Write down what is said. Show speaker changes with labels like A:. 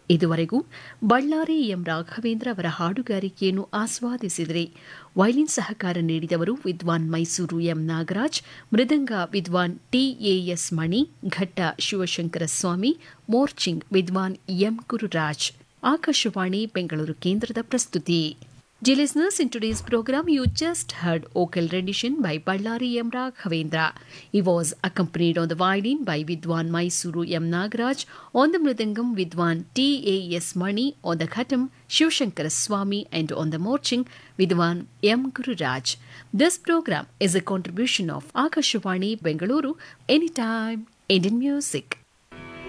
A: ಇದುವರೆಗೂ ಬಳ್ಳಾರಿ ಎಂ ರಾಘವೇಂದ್ರ ಅವರ ಹಾಡುಗಾರಿಕೆಯನ್ನು ಆಸ್ವಾದಿಸಿದರೆ ವೈಲಿನ್ ಸಹಕಾರ ನೀಡಿದವರು ವಿದ್ವಾನ್ ಮೈಸೂರು ಎಂ ನಾಗರಾಜ್, ಮೃದಂಗ ವಿದ್ವಾನ್ ಟಿಎಎಸ್ ಮಣಿ, ಘಟ್ಟ ಶಿವಶಂಕರ ಸ್ವಾಮಿ, ಮೋರ್ಚಿಂಗ್ ವಿದ್ವಾನ್ ಎಂ ಗುರುರಾಜ್. ಆಕಾಶವಾಣಿ ಬೆಂಗಳೂರು ಕೇಂದ್ರದ ಪ್ರಸ್ತುತಿ. Dear listeners, in today's program, you just heard vocal rendition by Ballari M. Raghavendra. He was accompanied on the violin by Vidwan Mysuru M. Nagaraj, on the mridangam Vidwan T.A.S. Mani, on the khatam Shivshankara Swami, and on the morching Vidwan M. Gururaj. This program is a contribution of Akashvani Bengaluru, Anytime Indian Music.